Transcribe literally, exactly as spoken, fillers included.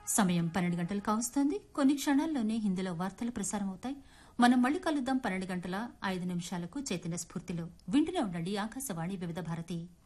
సమయం పన్నెండు గంటలు కావస్తోంది. కొన్ని క్షణాల్లోనే హిందీలో వార్తలు ప్రసారమవుతాయి. మనం మళ్ళీ కలుద్దాం పన్నెండు గంటల ఐదు నిమిషాలకు చైతన్య స్ఫూర్తిలో. వింటూనే ఉండండి ఆకాశవాణి వివిధ భారతి.